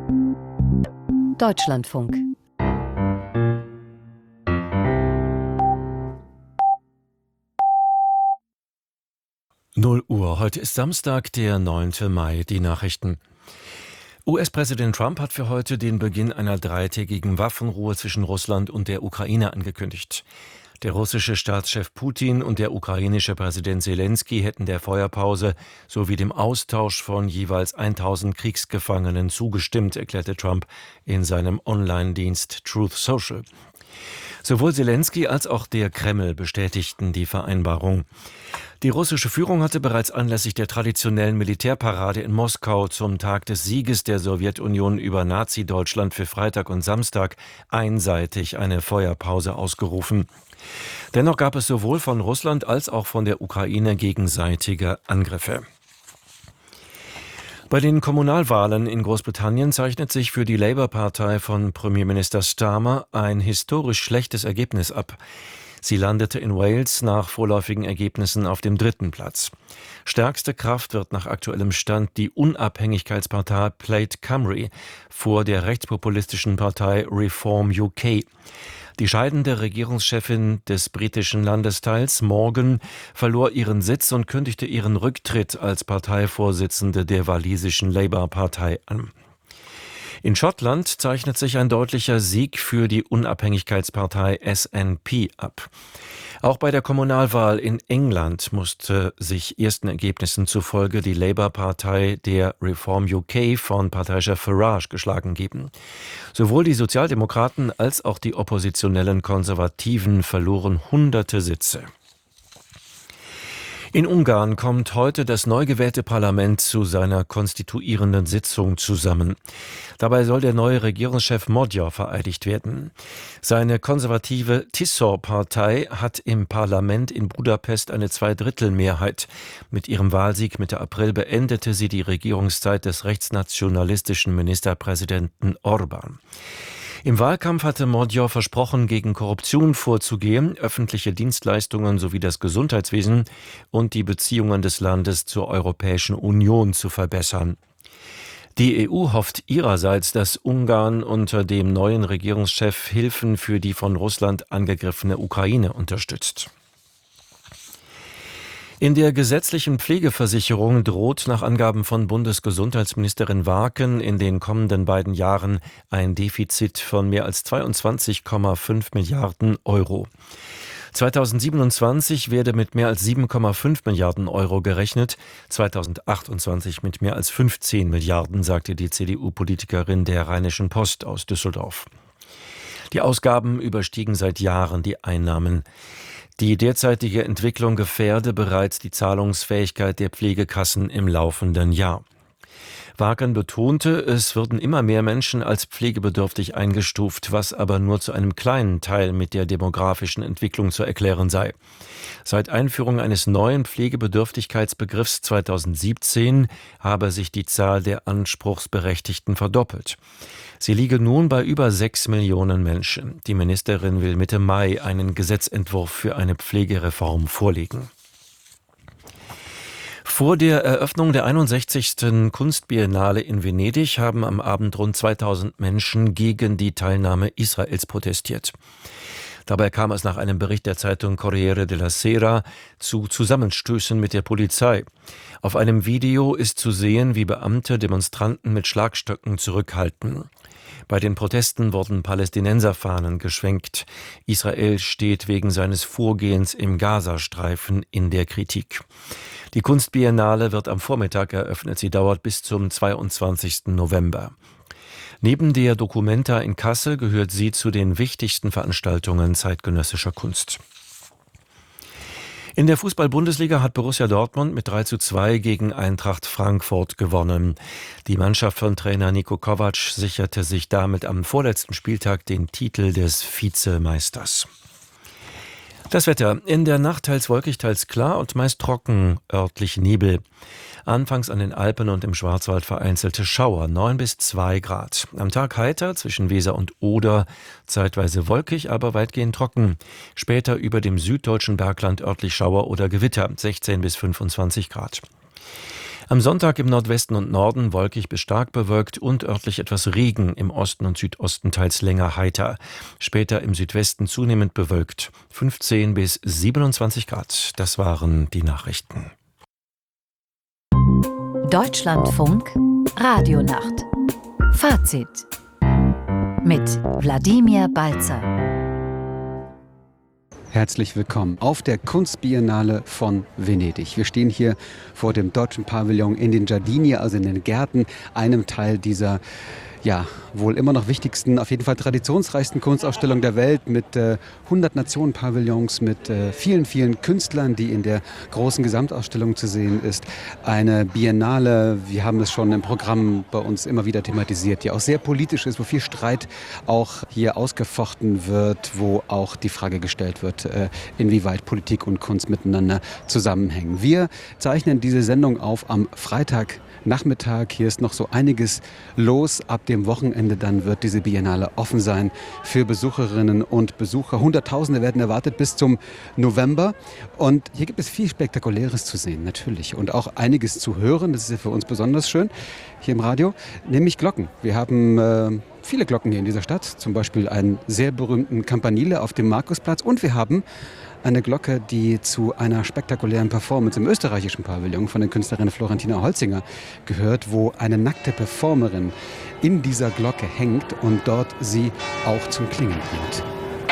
Deutschlandfunk. Null Uhr. Heute ist Samstag, der 9. Mai. Die Nachrichten. US-Präsident Trump hat für heute den Beginn einer dreitägigen Waffenruhe zwischen Russland und der Ukraine angekündigt. Der russische Staatschef Putin und der ukrainische Präsident Selenskyj hätten der Feuerpause sowie dem Austausch von jeweils 1000 Kriegsgefangenen zugestimmt, erklärte Trump in seinem Online-Dienst Truth Social. Sowohl Selenskyj als auch der Kreml bestätigten die Vereinbarung. Die russische Führung hatte bereits anlässlich der traditionellen Militärparade in Moskau zum Tag des Sieges der Sowjetunion über Nazi-Deutschland für Freitag und Samstag einseitig eine Feuerpause ausgerufen. Dennoch gab es sowohl von Russland als auch von der Ukraine gegenseitige Angriffe. Bei den Kommunalwahlen in Großbritannien zeichnet sich für die Labour-Partei von Premierminister Starmer ein historisch schlechtes Ergebnis ab. Sie landete in Wales nach vorläufigen Ergebnissen auf dem 3. Platz. Stärkste Kraft wird nach aktuellem Stand die Unabhängigkeitspartei Plaid Cymru vor der rechtspopulistischen Partei Reform UK. Die scheidende Regierungschefin des britischen Landesteils Morgan verlor ihren Sitz und kündigte ihren Rücktritt als Parteivorsitzende der walisischen Labour-Partei an. In Schottland zeichnet sich ein deutlicher Sieg für die Unabhängigkeitspartei SNP ab. Auch bei der Kommunalwahl in England musste sich ersten Ergebnissen zufolge die Labour-Partei der Reform UK von Parteichef Farage geschlagen geben. Sowohl die Sozialdemokraten als auch die oppositionellen Konservativen verloren hunderte Sitze. In Ungarn kommt heute das neu gewählte Parlament zu seiner konstituierenden Sitzung zusammen. Dabei soll der neue Regierungschef Magyar vereidigt werden. Seine konservative Tisza-Partei hat im Parlament in Budapest eine Zweidrittelmehrheit. Mit ihrem Wahlsieg Mitte April beendete sie die Regierungszeit des rechtsnationalistischen Ministerpräsidenten Orbán. Im Wahlkampf hatte Magyar versprochen, gegen Korruption vorzugehen, öffentliche Dienstleistungen sowie das Gesundheitswesen und die Beziehungen des Landes zur Europäischen Union zu verbessern. Die EU hofft ihrerseits, dass Ungarn unter dem neuen Regierungschef Hilfen für die von Russland angegriffene Ukraine unterstützt. In der gesetzlichen Pflegeversicherung droht nach Angaben von Bundesgesundheitsministerin Warken in den kommenden beiden Jahren ein Defizit von mehr als 22,5 Milliarden Euro. 2027 werde mit mehr als 7,5 Milliarden Euro gerechnet, 2028 mit mehr als 15 Milliarden, sagte die CDU-Politikerin der Rheinischen Post aus Düsseldorf. Die Ausgaben überstiegen seit Jahren die Einnahmen. Die derzeitige Entwicklung gefährde bereits die Zahlungsfähigkeit der Pflegekassen im laufenden Jahr. Warken betonte, es würden immer mehr Menschen als pflegebedürftig eingestuft, was aber nur zu einem kleinen Teil mit der demografischen Entwicklung zu erklären sei. Seit Einführung eines neuen Pflegebedürftigkeitsbegriffs 2017 habe sich die Zahl der Anspruchsberechtigten verdoppelt. Sie liege nun bei über 6 Millionen Menschen. Die Ministerin will Mitte Mai einen Gesetzentwurf für eine Pflegereform vorlegen. Vor der Eröffnung der 61. Kunstbiennale in Venedig haben am Abend rund 2000 Menschen gegen die Teilnahme Israels protestiert. Dabei kam es nach einem Bericht der Zeitung Corriere della Sera zu Zusammenstößen mit der Polizei. Auf einem Video ist zu sehen, wie Beamte Demonstranten mit Schlagstöcken zurückhalten. Bei den Protesten wurden Palästinenserfahnen geschwenkt. Israel steht wegen seines Vorgehens im Gazastreifen in der Kritik. Die Kunstbiennale wird am Vormittag eröffnet. Sie dauert bis zum 22. November. Neben der Documenta in Kassel gehört sie zu den wichtigsten Veranstaltungen zeitgenössischer Kunst. In der Fußball-Bundesliga hat Borussia Dortmund mit 3:2 gegen Eintracht Frankfurt gewonnen. Die Mannschaft von Trainer Niko Kovac sicherte sich damit am vorletzten Spieltag den Titel des Vizemeisters. Das Wetter: in der Nacht teils wolkig, teils klar und meist trocken, örtlich Nebel. Anfangs an den Alpen und im Schwarzwald vereinzelte Schauer, 9 bis 2 Grad. Am Tag heiter, zwischen Weser und Oder, zeitweise wolkig, aber weitgehend trocken. Später über dem süddeutschen Bergland örtlich Schauer oder Gewitter, 16 bis 25 Grad. Am Sonntag im Nordwesten und Norden wolkig bis stark bewölkt und örtlich etwas Regen, im Osten und Südosten teils länger heiter. Später im Südwesten zunehmend bewölkt. 15 bis 27 Grad. Das waren die Nachrichten. Deutschlandfunk Radionacht. Fazit mit Wladimir Balzer. Herzlich willkommen auf der Kunstbiennale von Venedig. Wir stehen hier vor dem deutschen Pavillon in den Giardini, also in den Gärten, einem Teil dieser wohl immer noch wichtigsten, auf jeden Fall traditionsreichsten Kunstausstellung der Welt mit 100 Nationen-Pavillons, mit vielen, vielen Künstlern, die in der großen Gesamtausstellung zu sehen ist. Eine Biennale, wir haben es schon im Programm bei uns immer wieder thematisiert, die auch sehr politisch ist, wo viel Streit auch hier ausgefochten wird, wo auch die Frage gestellt wird, inwieweit Politik und Kunst miteinander zusammenhängen. Wir zeichnen diese Sendung auf am Freitagnachmittag. Hier ist noch so einiges los. Ab dem Wochenende dann wird diese Biennale offen sein für Besucherinnen und Besucher. Hunderttausende werden erwartet bis zum November. Und hier gibt es viel Spektakuläres zu sehen, natürlich. Und auch einiges zu hören. Das ist ja für uns besonders schön hier im Radio. Nämlich Glocken. Wir haben viele Glocken hier in dieser Stadt. Zum Beispiel einen sehr berühmten Campanile auf dem Markusplatz. Und wir haben eine Glocke, die zu einer spektakulären Performance im österreichischen Pavillon von der Künstlerin Florentina Holzinger gehört, wo eine nackte Performerin in dieser Glocke hängt und dort sie auch zum Klingen bringt.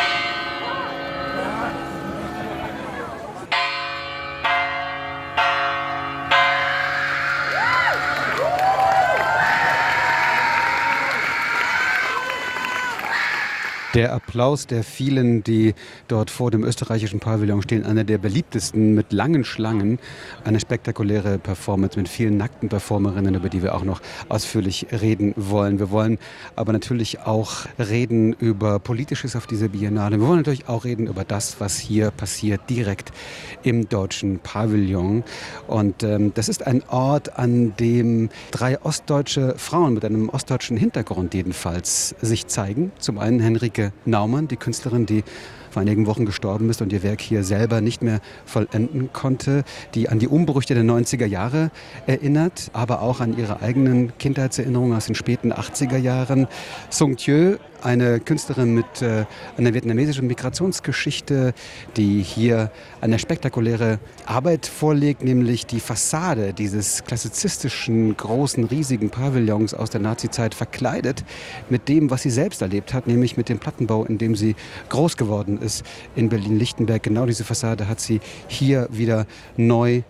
Der Applaus der vielen, die dort vor dem österreichischen Pavillon stehen, einer der beliebtesten mit langen Schlangen. Eine spektakuläre Performance mit vielen nackten Performerinnen, über die wir auch noch ausführlich reden wollen. Wir wollen aber natürlich auch reden über Politisches auf dieser Biennale. Wir wollen natürlich auch reden über das, was hier passiert, direkt im deutschen Pavillon. Und das ist ein Ort, an dem 3 ostdeutsche Frauen mit einem ostdeutschen Hintergrund jedenfalls sich zeigen. Zum einen Henrike Naumann, die Künstlerin, die vor einigen Wochen gestorben ist und ihr Werk hier selber nicht mehr vollenden konnte, die an die Umbrüche der 90er Jahre erinnert, aber auch an ihre eigenen Kindheitserinnerungen aus den späten 80er Jahren. Sung Thieu, eine Künstlerin mit einer vietnamesischen Migrationsgeschichte, die hier eine spektakuläre Arbeit vorlegt, nämlich die Fassade dieses klassizistischen, großen, riesigen Pavillons aus der Nazizeit verkleidet mit dem, was sie selbst erlebt hat, nämlich mit dem Plattenbau, in dem sie groß geworden ist in Berlin-Lichtenberg. Genau diese Fassade hat sie hier wieder neu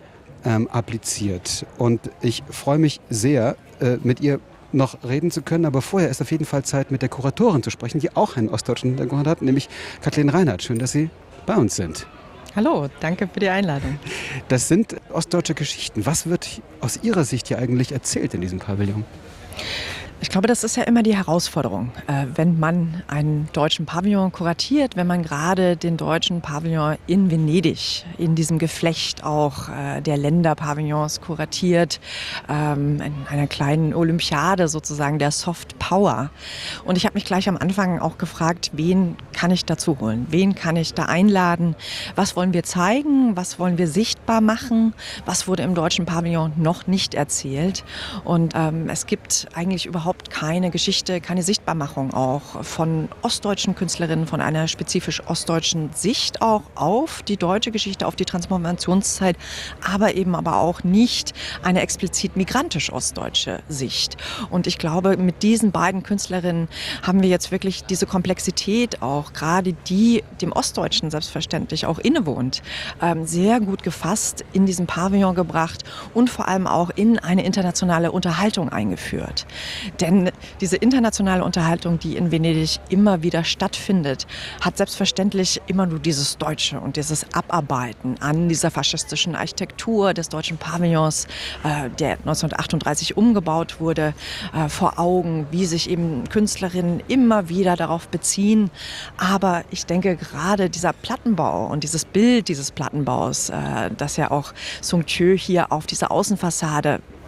appliziert. Und ich freue mich sehr, mit ihr noch reden zu können, aber vorher ist auf jeden Fall Zeit, mit der Kuratorin zu sprechen, die auch einen ostdeutschen Hintergrund hat, nämlich Kathleen Reinhardt. Schön, dass Sie bei uns sind. Hallo, danke für die Einladung. Das sind ostdeutsche Geschichten. Was wird aus Ihrer Sicht hier eigentlich erzählt in diesem Pavillon? Ich glaube, das ist ja immer die Herausforderung, wenn man einen deutschen Pavillon kuratiert, wenn man gerade den deutschen Pavillon in Venedig, in diesem Geflecht auch der Länderpavillons kuratiert, in einer kleinen Olympiade sozusagen der Soft Power. Und ich habe mich gleich am Anfang auch gefragt, wen kann ich dazu holen? Wen kann ich da einladen? Was wollen wir zeigen? Was wollen wir sichtbar machen? Was wurde im deutschen Pavillon noch nicht erzählt? Und es gibt eigentlich überhaupt keine Geschichte, keine Sichtbarmachung auch von ostdeutschen Künstlerinnen, von einer spezifisch ostdeutschen Sicht auch auf die deutsche Geschichte, auf die Transformationszeit, aber auch nicht eine explizit migrantisch ostdeutsche Sicht. Und ich glaube, mit diesen beiden Künstlerinnen haben wir jetzt wirklich diese Komplexität auch, gerade die dem Ostdeutschen selbstverständlich auch innewohnt, sehr gut gefasst in diesen Pavillon gebracht und vor allem auch in eine internationale Unterhaltung eingeführt. Denn diese internationale Unterhaltung, die in Venedig immer wieder stattfindet, hat selbstverständlich immer nur dieses Deutsche und dieses Abarbeiten an dieser faschistischen Architektur des deutschen Pavillons, der 1938 umgebaut wurde, vor Augen, wie sich eben Künstlerinnen immer wieder darauf beziehen. Aber ich denke, gerade dieser Plattenbau und dieses Bild dieses Plattenbaus, das ja auch Sung Thieu hier auf dieser Außenfassade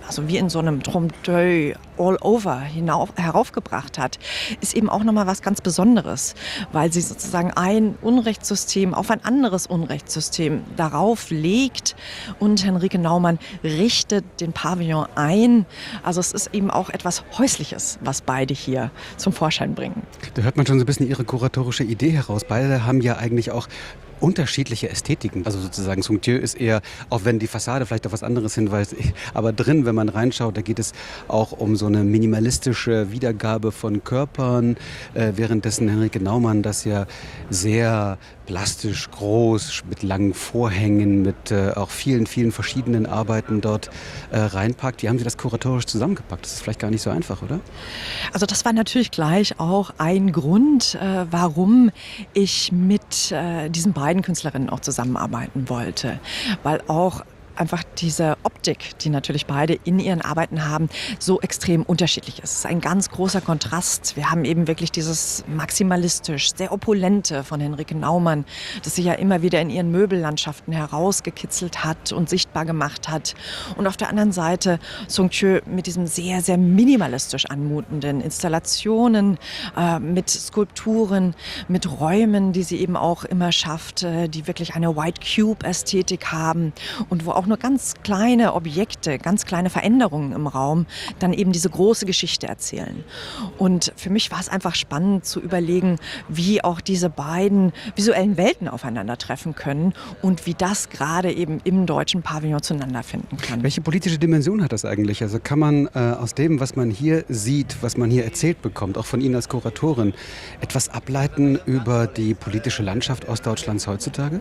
also wie in so einem Trompe-l'œil all over heraufgebracht hat, ist eben auch nochmal was ganz Besonderes, weil sie sozusagen ein Unrechtssystem auf ein anderes Unrechtssystem darauf legt und Henrike Naumann richtet den Pavillon ein. Also es ist eben auch etwas Häusliches, was beide hier zum Vorschein bringen. Da hört man schon so ein bisschen ihre kuratorische Idee heraus. Beide haben ja eigentlich auch unterschiedliche Ästhetiken. Also sozusagen Somptueux ist eher, auch wenn die Fassade vielleicht auf was anderes hinweist, aber drin, wenn man reinschaut, da geht es auch um so eine minimalistische Wiedergabe von Körpern, währenddessen Henrike Naumann das ja sehr plastisch, groß, mit langen Vorhängen, mit auch vielen, vielen verschiedenen Arbeiten dort reinpackt. Wie haben Sie das kuratorisch zusammengepackt? Das ist vielleicht gar nicht so einfach, oder? Also das war natürlich gleich auch ein Grund, warum ich mit diesen beiden Künstlerinnen auch zusammenarbeiten wollte, weil auch einfach diese Optik, die natürlich beide in ihren Arbeiten haben, so extrem unterschiedlich ist. Es ist ein ganz großer Kontrast. Wir haben eben wirklich dieses maximalistisch, sehr opulente von Henrike Naumann, das sie ja immer wieder in ihren Möbellandschaften herausgekitzelt hat und sichtbar gemacht hat. Und auf der anderen Seite Somptueux mit diesem sehr, sehr minimalistisch anmutenden Installationen, mit Skulpturen, mit Räumen, die sie eben auch immer schafft, die wirklich eine White Cube-Ästhetik haben und wo auch nur ganz kleine Objekte, ganz kleine Veränderungen im Raum dann eben diese große Geschichte erzählen. Und für mich war es einfach spannend zu überlegen, wie auch diese beiden visuellen Welten aufeinandertreffen können und wie das gerade eben im deutschen Pavillon zueinander finden kann. Welche politische Dimension hat das eigentlich? Also kann man aus dem, was man hier sieht, was man hier erzählt bekommt, auch von Ihnen als Kuratorin, etwas ableiten über die politische Landschaft Ostdeutschlands heutzutage?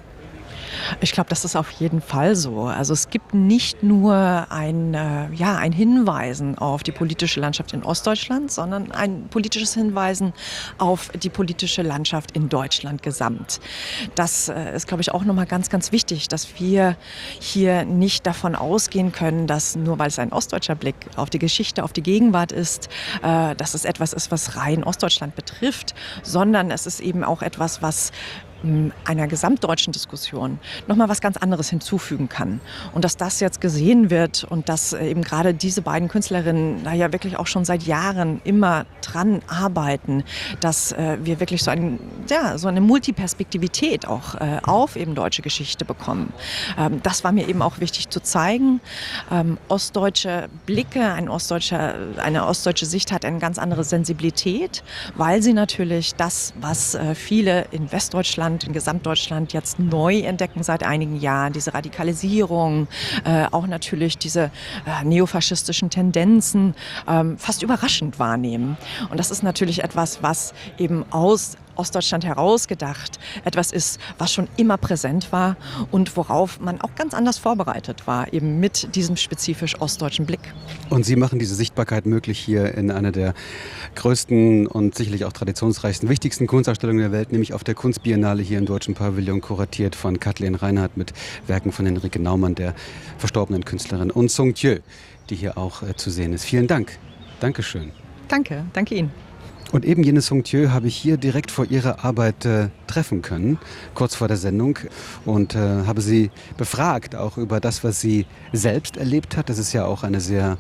Ich glaube, das ist auf jeden Fall so. Also es gibt nicht nur ein Hinweisen auf die politische Landschaft in Ostdeutschland, sondern ein politisches Hinweisen auf die politische Landschaft in Deutschland gesamt. Das ist, glaube ich, auch nochmal ganz, ganz wichtig, dass wir hier nicht davon ausgehen können, dass nur weil es ein ostdeutscher Blick auf die Geschichte, auf die Gegenwart ist, dass es etwas ist, was rein Ostdeutschland betrifft, sondern es ist eben auch etwas, was einer gesamtdeutschen Diskussion nochmal was ganz anderes hinzufügen kann. Und dass das jetzt gesehen wird und dass eben gerade diese beiden Künstlerinnen da ja wirklich auch schon seit Jahren immer dran arbeiten, dass wir wirklich so eine Multiperspektivität auch auf eben deutsche Geschichte bekommen. Das war mir eben auch wichtig zu zeigen. Ostdeutsche Blicke, eine ostdeutsche Sicht hat eine ganz andere Sensibilität, weil sie natürlich das, was viele in Westdeutschland, in Gesamtdeutschland jetzt neu entdecken seit einigen Jahren, diese Radikalisierung, auch natürlich diese neofaschistischen Tendenzen fast überraschend wahrnehmen. Und das ist natürlich etwas, was eben aus Ostdeutschland herausgedacht etwas ist, was schon immer präsent war und worauf man auch ganz anders vorbereitet war, eben mit diesem spezifisch ostdeutschen Blick. Und Sie machen diese Sichtbarkeit möglich hier in einer der größten und sicherlich auch traditionsreichsten, wichtigsten Kunstausstellungen der Welt, nämlich auf der Kunstbiennale hier im Deutschen Pavillon, kuratiert von Kathleen Reinhardt mit Werken von Henrike Naumann, der verstorbenen Künstlerin, und Somptueux, die hier auch zu sehen ist. Vielen Dank. Dankeschön. Danke Ihnen. Und eben jene Somptueux habe ich hier direkt vor ihrer Arbeit treffen können, kurz vor der Sendung, und habe sie befragt, auch über das, was sie selbst erlebt hat. Das ist ja auch eine sehr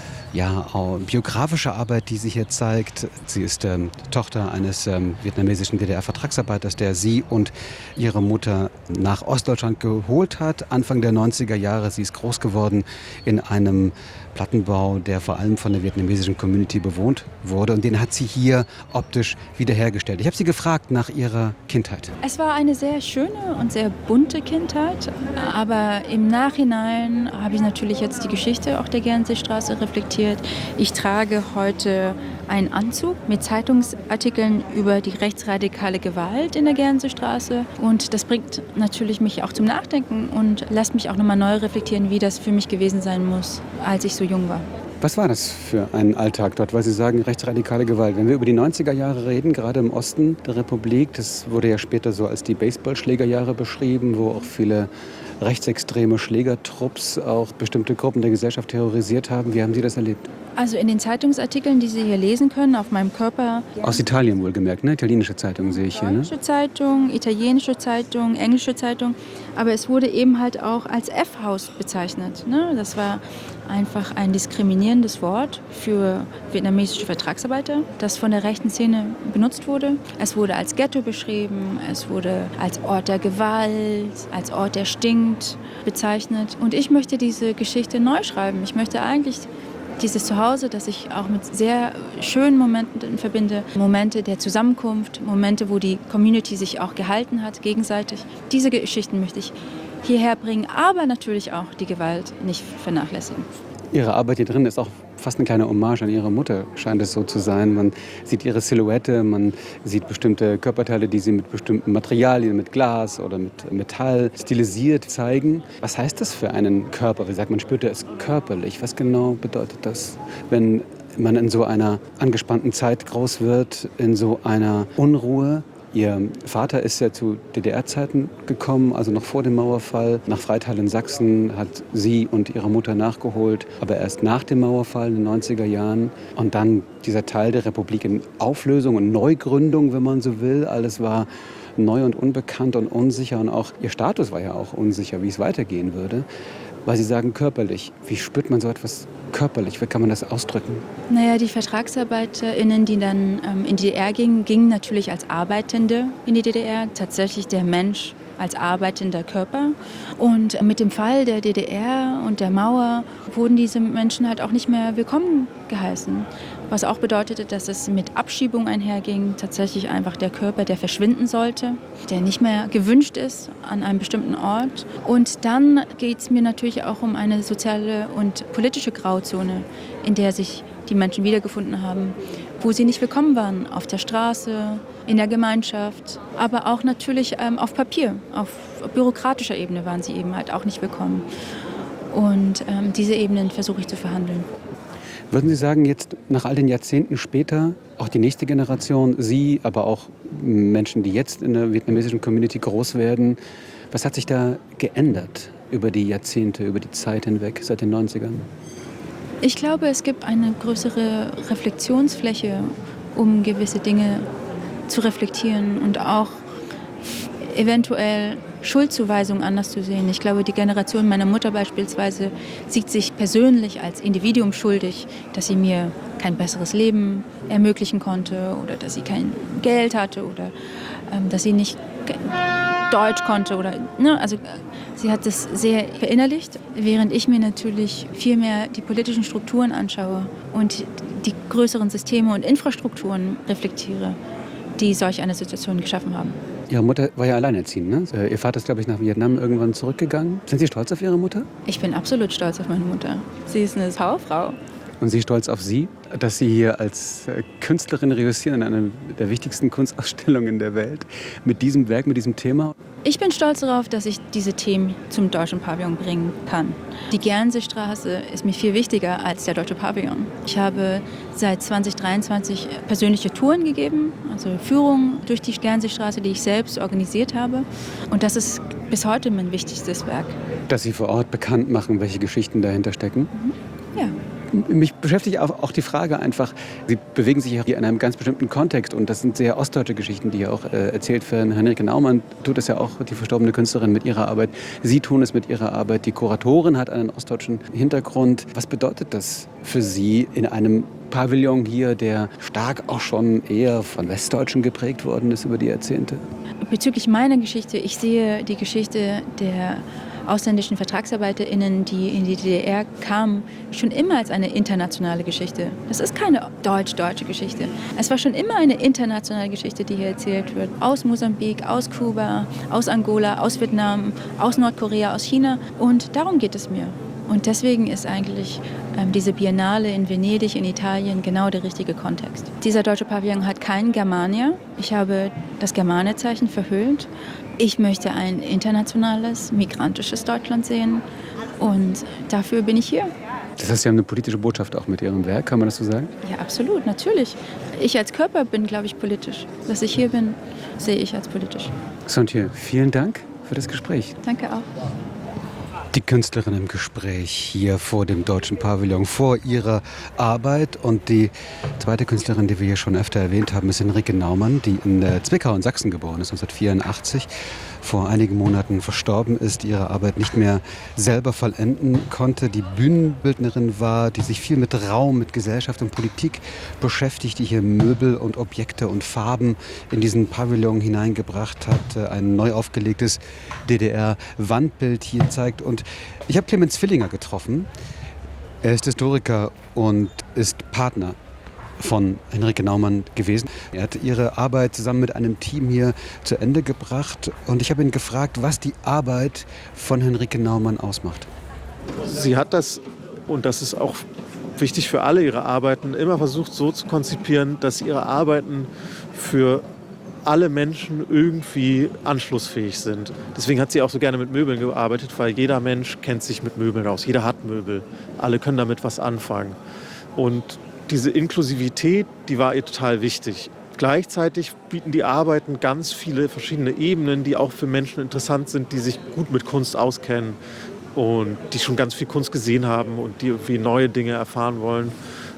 biografische Arbeit, die sie hier zeigt. Sie ist Tochter eines vietnamesischen DDR-Vertragsarbeiters, der sie und ihre Mutter nach Ostdeutschland geholt hat, Anfang der 90er Jahre. Sie ist groß geworden in einem Plattenbau, der vor allem von der vietnamesischen Community bewohnt wurde, und den hat sie hier optisch wiederhergestellt. Ich habe sie gefragt nach ihrer Kindheit. Es war eine sehr schöne und sehr bunte Kindheit, aber im Nachhinein habe ich natürlich jetzt die Geschichte auch der Gernseestraße reflektiert. Ich trage heute einen Anzug mit Zeitungsartikeln über die rechtsradikale Gewalt in der Gernseestraße, und das bringt natürlich mich auch zum Nachdenken und lässt mich auch nochmal neu reflektieren, wie das für mich gewesen sein muss, als ich so jung war. Was war das für ein Alltag dort, weil Sie sagen, rechtsradikale Gewalt? Wenn wir über die 90er Jahre reden, gerade im Osten der Republik, das wurde ja später so als die Baseballschlägerjahre beschrieben, wo auch viele rechtsextreme Schlägertrupps auch bestimmte Gruppen der Gesellschaft terrorisiert haben. Wie haben Sie das erlebt? Also in den Zeitungsartikeln, die Sie hier lesen können, auf meinem Körper. Aus Italien wohlgemerkt, ne? Italienische Zeitungen sehe ich hier. Ne? Deutsche Zeitung, italienische Zeitung, englische Zeitung. Aber es wurde eben halt auch als F-Haus bezeichnet. Ne? Das war einfach ein diskriminierendes Wort für vietnamesische Vertragsarbeiter, das von der rechten Szene benutzt wurde. Es wurde als Ghetto beschrieben, es wurde als Ort der Gewalt, als Ort, der stinkt, bezeichnet. Und ich möchte diese Geschichte neu schreiben. Ich möchte eigentlich dieses Zuhause, das ich auch mit sehr schönen Momenten verbinde, Momente der Zusammenkunft, Momente, wo die Community sich auch gehalten hat, gegenseitig. Diese Geschichten möchte ich hierher bringen, aber natürlich auch die Gewalt nicht vernachlässigen. Ihre Arbeit hier drin ist auch fast eine kleine Hommage an Ihre Mutter, scheint es so zu sein. Man sieht ihre Silhouette, man sieht bestimmte Körperteile, die sie mit bestimmten Materialien, mit Glas oder mit Metall stilisiert zeigen. Was heißt das für einen Körper? Wie sagt man, spürt er es körperlich? Was genau bedeutet das, wenn man in so einer angespannten Zeit groß wird, in so einer Unruhe? Ihr Vater ist ja zu DDR-Zeiten gekommen, also noch vor dem Mauerfall. Nach Freital in Sachsen hat sie und ihre Mutter nachgeholt, aber erst nach dem Mauerfall in den 90er Jahren. Und dann dieser Teil der Republik in Auflösung und Neugründung, wenn man so will. Alles war neu und unbekannt und unsicher und auch ihr Status war ja auch unsicher, wie es weitergehen würde. Weil Sie sagen körperlich. Wie spürt man so etwas körperlich? Wie kann man das ausdrücken? Naja, die VertragsarbeiterInnen, die dann in die DDR gingen natürlich als Arbeitende in die DDR. Tatsächlich der Mensch als arbeitender Körper. Und mit dem Fall der DDR und der Mauer wurden diese Menschen halt auch nicht mehr willkommen geheißen. Was auch bedeutete, dass es mit Abschiebung einherging, tatsächlich einfach der Körper, der verschwinden sollte, der nicht mehr gewünscht ist an einem bestimmten Ort. Und dann geht es mir natürlich auch um eine soziale und politische Grauzone, in der sich die Menschen wiedergefunden haben, wo sie nicht willkommen waren, auf der Straße, in der Gemeinschaft, aber auch natürlich auf Papier, auf bürokratischer Ebene waren sie eben halt auch nicht willkommen. Und diese Ebenen versuche ich zu verhandeln. Würden Sie sagen, jetzt nach all den Jahrzehnten später, auch die nächste Generation, Sie, aber auch Menschen, die jetzt in der vietnamesischen Community groß werden, was hat sich da geändert über die Jahrzehnte, über die Zeit hinweg, seit den 90ern? Ich glaube, es gibt eine größere Reflexionsfläche, um gewisse Dinge zu reflektieren und auch eventuell Schuldzuweisungen anders zu sehen. Ich glaube, die Generation meiner Mutter beispielsweise sieht sich persönlich als Individuum schuldig, dass sie mir kein besseres Leben ermöglichen konnte oder dass sie kein Geld hatte oder dass sie nicht Deutsch konnte. Also sie hat das sehr verinnerlicht, während ich mir natürlich viel mehr die politischen Strukturen anschaue und die größeren Systeme und Infrastrukturen reflektiere, die solch eine Situation geschaffen haben. Ihre Mutter war ja alleinerziehend, ne? Ihr Vater ist, glaube ich, nach Vietnam irgendwann zurückgegangen. Sind Sie stolz auf Ihre Mutter? Ich bin absolut stolz auf meine Mutter. Sie ist eine Powerfrau. Und Sie stolz auf Sie, dass Sie hier als Künstlerin reüssieren in einer der wichtigsten Kunstausstellungen der Welt mit diesem Werk, mit diesem Thema? Ich bin stolz darauf, dass ich diese Themen zum Deutschen Pavillon bringen kann. Die Gernseestraße ist mir viel wichtiger als der Deutsche Pavillon. Ich habe seit 2023 persönliche Touren gegeben, also Führungen durch die Gernseestraße, die ich selbst organisiert habe. Und das ist bis heute mein wichtigstes Werk. Dass Sie vor Ort bekannt machen, welche Geschichten dahinter stecken? Ja. Mich beschäftigt auch die Frage einfach, Sie bewegen sich hier in einem ganz bestimmten Kontext und das sind sehr ostdeutsche Geschichten, die hier auch erzählt werden. Henrike Naumann tut es ja auch, die verstorbene Künstlerin, mit ihrer Arbeit. Sie tun es mit ihrer Arbeit. Die Kuratorin hat einen ostdeutschen Hintergrund. Was bedeutet das für Sie in einem Pavillon hier, der stark auch schon eher von Westdeutschen geprägt worden ist über die Jahrzehnte? Bezüglich meiner Geschichte, ich sehe die Geschichte der ausländischen VertragsarbeiterInnen, die in die DDR kamen, schon immer als eine internationale Geschichte. Das ist keine deutsch-deutsche Geschichte. Es war schon immer eine internationale Geschichte, die hier erzählt wird. Aus Mosambik, aus Kuba, aus Angola, aus Vietnam, aus Nordkorea, aus China. Und darum geht es mir. Und deswegen ist eigentlich diese Biennale in Venedig, in Italien, genau der richtige Kontext. Dieser Deutsche Pavillon hat kein Germania. Ich habe das Germania-Zeichen verhüllt. Ich möchte ein internationales, migrantisches Deutschland sehen und dafür bin ich hier. Das heißt, Sie haben eine politische Botschaft auch mit Ihrem Werk, kann man das so sagen? Ja, absolut, natürlich. Ich als Körper bin, glaube ich, politisch. Dass ich hier bin, sehe ich als politisch. Sontje, vielen Dank für das Gespräch. Danke auch. Die Künstlerin im Gespräch hier vor dem Deutschen Pavillon, vor ihrer Arbeit. Und die zweite Künstlerin, die wir hier schon öfter erwähnt haben, ist Henrike Naumann, die in Zwickau in Sachsen geboren ist, 1984. Vor einigen Monaten verstorben ist, ihre Arbeit nicht mehr selber vollenden konnte. Die Bühnenbildnerin war, die sich viel mit Raum, mit Gesellschaft und Politik beschäftigt, die hier Möbel und Objekte und Farben in diesen Pavillon hineingebracht hat. Ein neu aufgelegtes DDR-Wandbild hier zeigt. Und ich habe Clemens Villinger getroffen. Er ist Historiker und ist Partner von Henrike Naumann gewesen. Er hat ihre Arbeit zusammen mit einem Team hier zu Ende gebracht. Und ich habe ihn gefragt, was die Arbeit von Henrike Naumann ausmacht. Sie hat das, und das ist auch wichtig für alle ihre Arbeiten, immer versucht so zu konzipieren, dass ihre Arbeiten für alle Menschen irgendwie anschlussfähig sind. Deswegen hat sie auch so gerne mit Möbeln gearbeitet, weil jeder Mensch kennt sich mit Möbeln aus. Jeder hat Möbel. Alle können damit was anfangen. Und diese Inklusivität, die war ihr total wichtig. Gleichzeitig bieten die Arbeiten ganz viele verschiedene Ebenen, die auch für Menschen interessant sind, die sich gut mit Kunst auskennen und die schon ganz viel Kunst gesehen haben und die irgendwie neue Dinge erfahren wollen.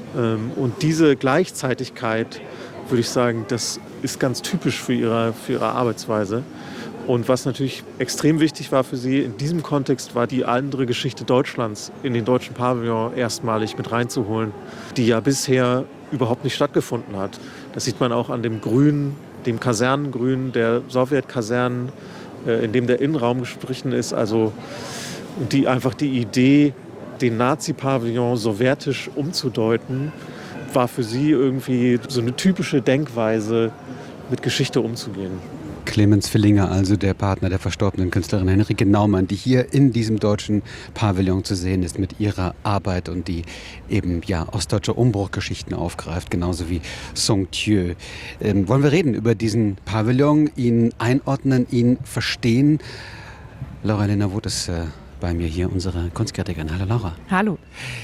Und diese Gleichzeitigkeit, würde ich sagen, das ist ganz typisch für ihre Arbeitsweise. Und was natürlich extrem wichtig war für sie in diesem Kontext, war die andere Geschichte Deutschlands in den Deutschen Pavillon erstmalig mit reinzuholen, die ja bisher überhaupt nicht stattgefunden hat. Das sieht man auch an dem Grün, dem Kasernengrün der Sowjetkasernen, in dem der Innenraum gestrichen ist. Also die Idee, den Nazi-Pavillon sowjetisch umzudeuten, war für sie irgendwie so eine typische Denkweise, mit Geschichte umzugehen. Clemens Villinger, also der Partner der verstorbenen Künstlerin Henrike Naumann, die hier in diesem Deutschen Pavillon zu sehen ist mit ihrer Arbeit und die eben ostdeutsche Umbruchgeschichten aufgreift, genauso wie Song-Thieu. Wollen wir reden über diesen Pavillon, ihn einordnen, ihn verstehen? Laura-Helena Voth ist bei mir hier, unsere Kunstkritikerin. Hallo Laura. Hallo.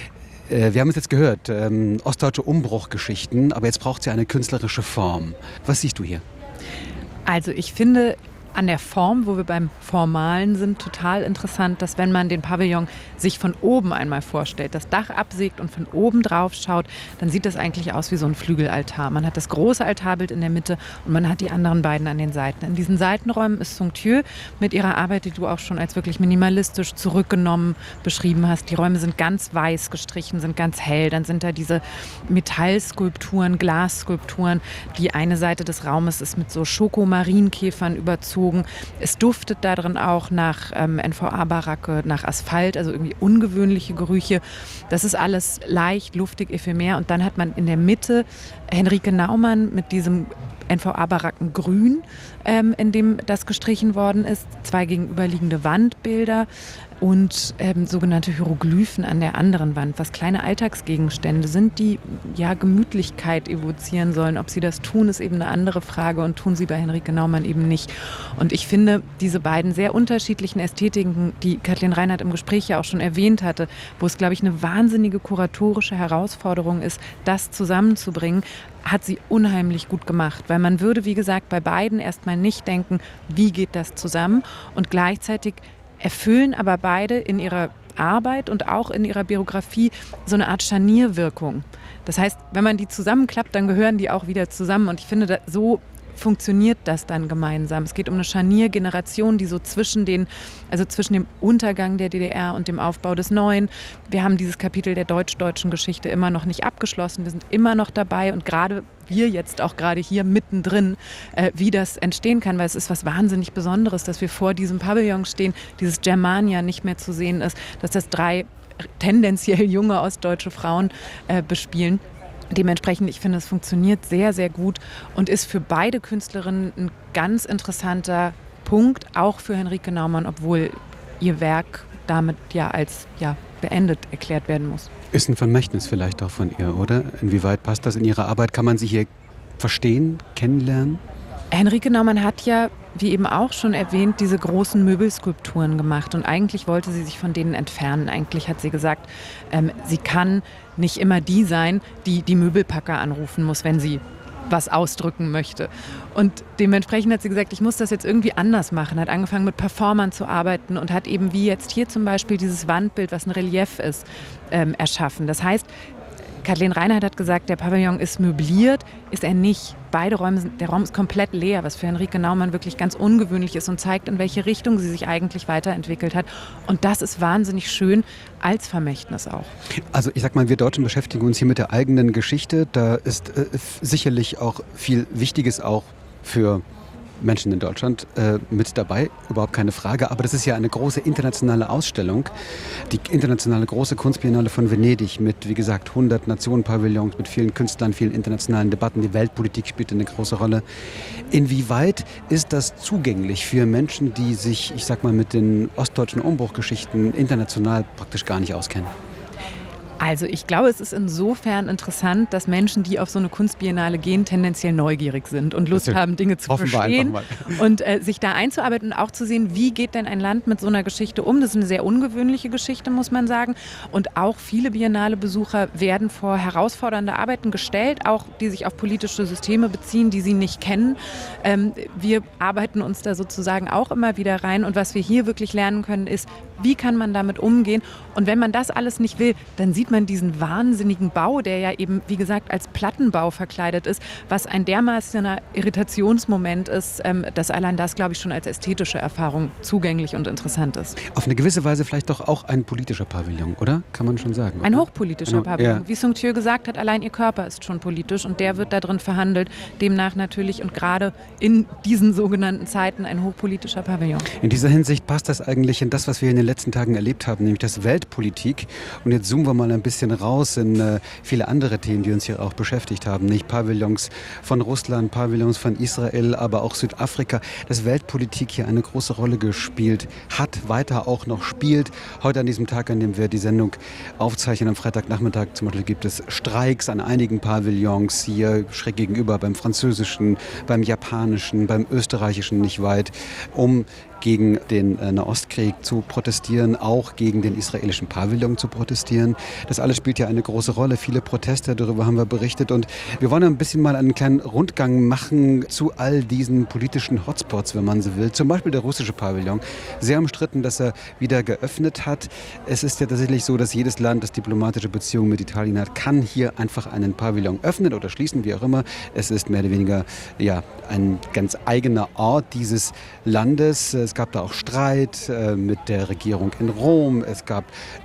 Wir haben es jetzt gehört, ostdeutsche Umbruchgeschichten, aber jetzt braucht sie eine künstlerische Form. Was siehst du hier? Also ich finde an der Form, wo wir beim Formalen sind, total interessant, dass wenn man den Pavillon sich von oben einmal vorstellt, das Dach absägt und von oben drauf schaut, dann sieht das eigentlich aus wie so ein Flügelaltar. Man hat das große Altarbild in der Mitte und man hat die anderen beiden an den Seiten. In diesen Seitenräumen ist Song-Thieu mit ihrer Arbeit, die du auch schon als wirklich minimalistisch zurückgenommen beschrieben hast. Die Räume sind ganz weiß gestrichen, sind ganz hell. Dann sind da diese Metallskulpturen, Glasskulpturen. Die eine Seite des Raumes ist mit so Schokomarienkäfern überzogen. Es duftet da drin auch nach NVA-Baracke, nach Asphalt, also irgendwie ungewöhnliche Gerüche. Das ist alles leicht, luftig, ephemer. Und dann hat man in der Mitte Henrike Naumann mit diesem NVA-Baracken-Grün, in dem das gestrichen worden ist. 2 gegenüberliegende Wandbilder und sogenannte Hieroglyphen an der anderen Wand, was kleine Alltagsgegenstände sind, die Gemütlichkeit evozieren sollen. Ob sie das tun, ist eben eine andere Frage und tun sie bei Henrike Naumann eben nicht. Und ich finde, diese beiden sehr unterschiedlichen Ästhetiken, die Kathleen Reinhardt im Gespräch ja auch schon erwähnt hatte, wo es, glaube ich, eine wahnsinnige kuratorische Herausforderung ist, das zusammenzubringen, hat sie unheimlich gut gemacht. Weil man würde, wie gesagt, bei beiden erstmal nicht denken, wie geht das zusammen? Und gleichzeitig erfüllen aber beide in ihrer Arbeit und auch in ihrer Biografie so eine Art Scharnierwirkung. Das heißt, wenn man die zusammenklappt, dann gehören die auch wieder zusammen. Und ich finde, so funktioniert das dann gemeinsam. Es geht um eine Scharniergeneration, die so zwischen dem Untergang der DDR und dem Aufbau des Neuen. Wir haben dieses Kapitel der deutsch-deutschen Geschichte immer noch nicht abgeschlossen. Wir sind immer noch dabei und gerade wir jetzt auch gerade hier mittendrin, wie das entstehen kann, weil es ist was wahnsinnig Besonderes, dass wir vor diesem Pavillon stehen, dieses Germania nicht mehr zu sehen ist, dass das 3 tendenziell junge ostdeutsche Frauen bespielen. Dementsprechend, ich finde, es funktioniert sehr, sehr gut und ist für beide Künstlerinnen ein ganz interessanter Punkt, auch für Henrike Naumann, obwohl ihr Werk damit als beendet erklärt werden muss. Ist ein Vermächtnis vielleicht auch von ihr, oder? Inwieweit passt das in ihre Arbeit? Kann man sie hier verstehen, kennenlernen? Henrike Naumann hat ja, wie eben auch schon erwähnt, diese großen Möbelskulpturen gemacht und eigentlich wollte sie sich von denen entfernen. Eigentlich hat sie gesagt, sie kann nicht immer die sein, die die Möbelpacker anrufen muss, wenn sie was ausdrücken möchte. Und dementsprechend hat sie gesagt, ich muss das jetzt irgendwie anders machen, hat angefangen mit Performern zu arbeiten und hat eben wie jetzt hier zum Beispiel dieses Wandbild, was ein Relief ist, erschaffen. Das heißt, Kathleen Reinhardt hat gesagt, der Pavillon ist möbliert, ist er nicht. Beide Räume, der Raum ist komplett leer, was für Henrike Naumann wirklich ganz ungewöhnlich ist und zeigt, in welche Richtung sie sich eigentlich weiterentwickelt hat. Und das ist wahnsinnig schön als Vermächtnis auch. Also ich sag mal, wir Deutschen beschäftigen uns hier mit der eigenen Geschichte. Da ist sicherlich auch viel Wichtiges auch für Menschen in Deutschland mit dabei, überhaupt keine Frage. Aber das ist ja eine große internationale Ausstellung. Die internationale große Kunstbiennale von Venedig mit, wie gesagt, 100 Nationenpavillons, mit vielen Künstlern, vielen internationalen Debatten. Die Weltpolitik spielt eine große Rolle. Inwieweit ist das zugänglich für Menschen, die sich, ich sag mal, mit den ostdeutschen Umbruchgeschichten international praktisch gar nicht auskennen? Also ich glaube, es ist insofern interessant, dass Menschen, die auf so eine Kunstbiennale gehen, tendenziell neugierig sind und Lust haben, Dinge zu verstehen und sich da einzuarbeiten und auch zu sehen, wie geht denn ein Land mit so einer Geschichte um. Das ist eine sehr ungewöhnliche Geschichte, muss man sagen. Und auch viele Biennale-Besucher werden vor herausfordernde Arbeiten gestellt, auch die sich auf politische Systeme beziehen, die sie nicht kennen. Wir arbeiten uns da sozusagen auch immer wieder rein. Und was wir hier wirklich lernen können, ist, wie kann man damit umgehen? Und wenn man das alles nicht will, dann sieht man diesen wahnsinnigen Bau, der ja eben, wie gesagt, als Plattenbau verkleidet ist, was ein dermaßener Irritationsmoment ist, dass allein das, glaube ich, schon als ästhetische Erfahrung zugänglich und interessant ist. Auf eine gewisse Weise vielleicht doch auch ein politischer Pavillon, oder? Kann man schon sagen. Ein oder? hochpolitischer Pavillon. Ja. Wie Sung Tue gesagt hat, allein ihr Körper ist schon politisch und der wird da drin verhandelt. Demnach natürlich und gerade in diesen sogenannten Zeiten ein hochpolitischer Pavillon. In dieser Hinsicht passt das eigentlich in das, was wir in den letzten Tagen erlebt haben, nämlich das Weltpolitik. Und jetzt zoomen wir mal ein bisschen raus in viele andere Themen, die uns hier auch beschäftigt haben. Nicht Pavillons von Russland, Pavillons von Israel, aber auch Südafrika. Dass Weltpolitik hier eine große Rolle gespielt hat, weiter auch noch spielt. Heute an diesem Tag, an dem wir die Sendung aufzeichnen, am Freitagnachmittag zum Beispiel gibt es Streiks an einigen Pavillons hier schräg gegenüber beim französischen, beim japanischen, beim österreichischen nicht weit, um gegen den Nahostkrieg zu protestieren, auch gegen den israelischen Pavillon zu protestieren. Das alles spielt ja eine große Rolle. Viele Proteste, darüber haben wir berichtet. Und wir wollen ein bisschen mal einen kleinen Rundgang machen zu all diesen politischen Hotspots, wenn man so will. Zum Beispiel der russische Pavillon. Sehr umstritten, dass er wieder geöffnet hat. Es ist ja tatsächlich so, dass jedes Land, das diplomatische Beziehungen mit Italien hat, kann hier einfach einen Pavillon öffnen oder schließen, wie auch immer. Es ist mehr oder weniger ja, ein ganz eigener Ort dieses Landes. Es gab da auch Streit mit der Regierung in Rom. Es gab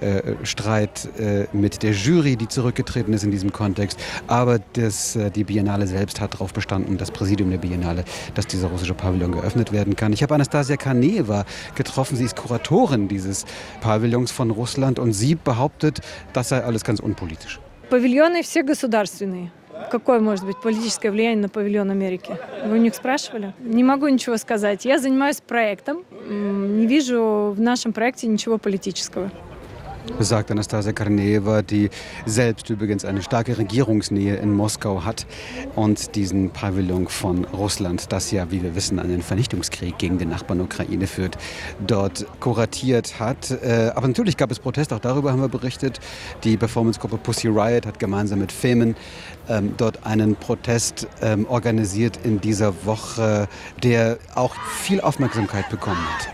Streit mit der Jury, die zurückgetreten ist in diesem Kontext. Aber die Biennale selbst hat darauf bestanden, das Präsidium der Biennale, dass dieser russische Pavillon geöffnet werden kann. Ich habe Anastasia Kaneva getroffen. Sie ist Kuratorin dieses Pavillons von Russland und sie behauptet, das sei alles ganz unpolitisch. Павильоны все государственные. Какое может быть политическое влияние на павильон Америки? Вы у них спрашивали? Не могу ничего сказать. Я занимаюсь проектом. Не вижу в нашем проекте ничего политического. Sagt Anastasia Karneeva, die selbst übrigens eine starke Regierungsnähe in Moskau hat und diesen Pavillon von Russland, das ja, wie wir wissen, einen Vernichtungskrieg gegen den Nachbarn Ukraine führt, dort kuratiert hat. Aber natürlich gab es Proteste, auch darüber haben wir berichtet. Die Performancegruppe Pussy Riot hat gemeinsam mit Femen dort einen Protest organisiert in dieser Woche, der auch viel Aufmerksamkeit bekommen hat.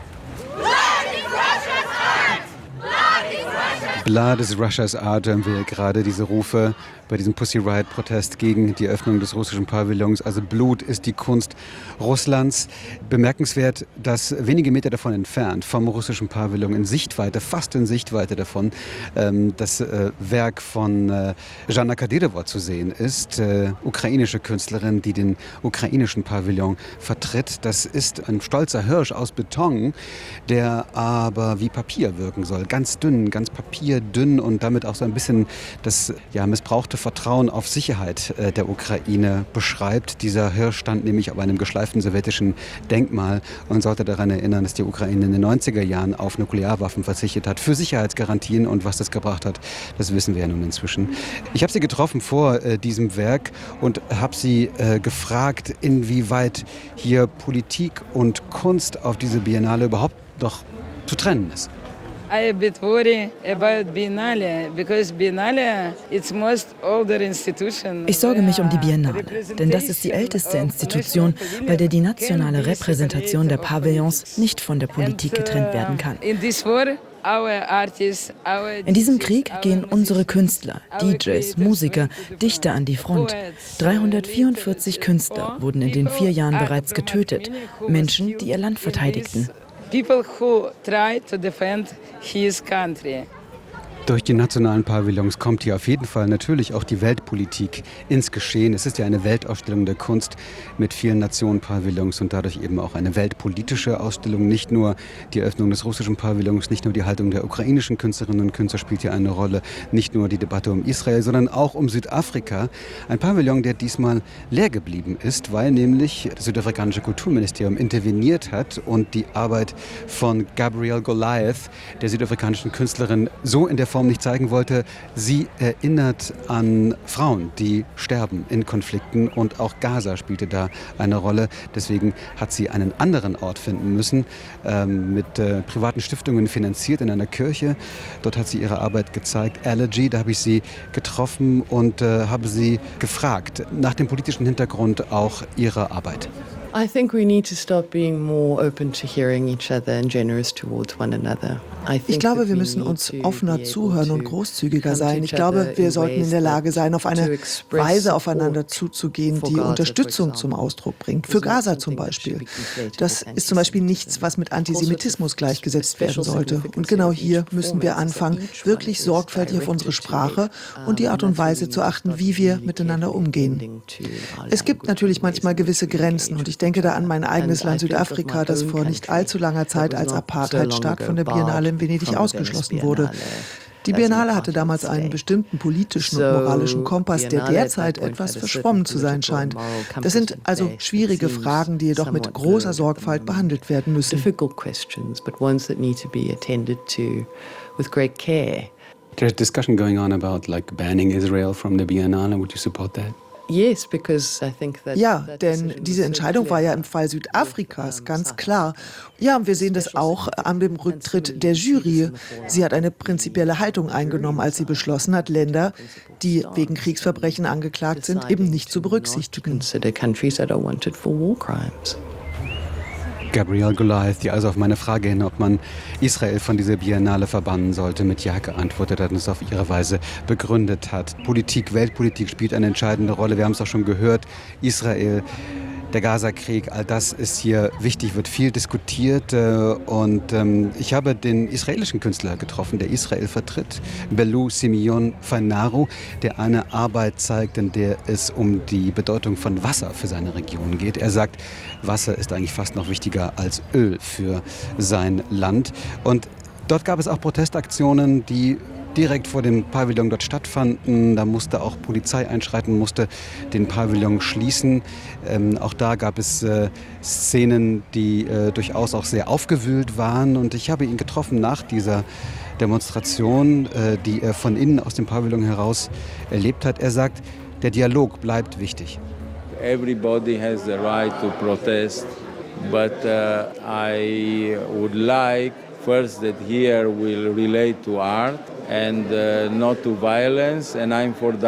Blood is Russia's art, hören wir gerade diese Rufe bei diesem Pussy Riot-Protest gegen die Öffnung des russischen Pavillons. Also Blut ist die Kunst Russlands. Bemerkenswert, dass wenige Meter davon entfernt, vom russischen Pavillon in Sichtweite, fast in Sichtweite davon, das Werk von Jana Kadyrova zu sehen ist. Ukrainische Künstlerin, die den ukrainischen Pavillon vertritt. Das ist ein stolzer Hirsch aus Beton, der aber wie Papier wirken soll. Ganz dünn, ganz papierdünn und damit auch so ein bisschen das missbrauchte Vertrauen auf Sicherheit der Ukraine beschreibt. Dieser Hirsch stand nämlich auf einem geschleiften sowjetischen Denkmal und sollte daran erinnern, dass die Ukraine in den 90er Jahren auf Nuklearwaffen verzichtet hat für Sicherheitsgarantien, und was das gebracht hat, das wissen wir ja nun inzwischen. Ich habe sie getroffen vor diesem Werk und habe sie gefragt, inwieweit hier Politik und Kunst auf diese Biennale überhaupt noch zu trennen ist. I a bit worried about Biennale because Biennale it's most older institution. Ich sorge mich um die Biennale, denn das ist die älteste Institution, bei der die nationale Repräsentation der Pavillons nicht von der Politik getrennt werden kann. In diesem Krieg gehen unsere Künstler, DJs, Musiker, Dichter an die Front. 344 Künstler wurden in den 4 Jahren bereits getötet. Menschen, die ihr Land verteidigten. People who try to defend his country. Durch die nationalen Pavillons kommt hier auf jeden Fall natürlich auch die Weltpolitik ins Geschehen. Es ist ja eine Weltausstellung der Kunst mit vielen Nationen-Pavillons und dadurch eben auch eine weltpolitische Ausstellung. Nicht nur die Eröffnung des russischen Pavillons, nicht nur die Haltung der ukrainischen Künstlerinnen und Künstler spielt hier eine Rolle, nicht nur die Debatte um Israel, sondern auch um Südafrika. Ein Pavillon, der diesmal leer geblieben ist, weil nämlich das südafrikanische Kulturministerium interveniert hat und die Arbeit von Gabrielle Goliath, der südafrikanischen Künstlerin, so in der Form nicht zeigen wollte. Sie erinnert an Frauen, die sterben in Konflikten und auch Gaza spielte da eine Rolle. Deswegen hat sie einen anderen Ort finden müssen, mit privaten Stiftungen finanziert in einer Kirche. Dort hat sie ihre Arbeit gezeigt. Allergy, da habe ich sie getroffen und habe sie gefragt nach dem politischen Hintergrund auch ihrer Arbeit. I think we need to start being more open to hearing each other and generous towards one another. Ich glaube, wir müssen uns offener zuhören und großzügiger sein. Ich glaube, wir sollten in der Lage sein, auf eine Weise aufeinander zuzugehen, die Unterstützung zum Ausdruck bringt. Für Gaza zum Beispiel. Das ist zum Beispiel nichts, was mit Antisemitismus gleichgesetzt werden sollte. Und genau hier müssen wir anfangen, wirklich sorgfältig auf unsere Sprache und die Art und Weise zu achten, wie wir miteinander umgehen. Es gibt natürlich manchmal gewisse Grenzen und ich denke da an mein eigenes Land Südafrika, das vor nicht allzu langer Zeit als Apartheidstaat von der Biennale in Venedig ausgeschlossen wurde. Die Biennale hatte damals einen bestimmten politischen und moralischen Kompass, der derzeit etwas verschwommen zu sein scheint. Das sind also schwierige Fragen, die jedoch mit großer Sorgfalt behandelt werden müssen. There's discussion going on about banning Israel from the Biennale. Would you support that? Ja, denn diese Entscheidung war ja im Fall Südafrikas ganz klar. Ja, und wir sehen das auch an dem Rücktritt der Jury. Sie hat eine prinzipielle Haltung eingenommen, als sie beschlossen hat, Länder, die wegen Kriegsverbrechen angeklagt sind, eben nicht zu berücksichtigen. Gabrielle Goliath, die also auf meine Frage hin, ob man Israel von dieser Biennale verbannen sollte, mit Ja geantwortet hat und es auf ihre Weise begründet hat. Politik, Weltpolitik spielt eine entscheidende Rolle. Wir haben es auch schon gehört. Israel, der Gaza-Krieg, all das ist hier wichtig, wird viel diskutiert. Und ich habe den israelischen Künstler getroffen, der Israel vertritt, Belou Simeon Fainaru, der eine Arbeit zeigt, in der es um die Bedeutung von Wasser für seine Region geht. Er sagt, Wasser ist eigentlich fast noch wichtiger als Öl für sein Land. Und dort gab es auch Protestaktionen, die direkt vor dem Pavillon dort stattfanden. Da musste auch Polizei einschreiten, musste den Pavillon schließen. Auch da gab es Szenen, die durchaus auch sehr aufgewühlt waren. Und ich habe ihn getroffen nach dieser Demonstration, die er von innen aus dem Pavillon heraus erlebt hat. Er sagt, der Dialog bleibt wichtig. Everybody has the right to protest, but I would like first that here we'll relate to art and not to violence, and I'm for that.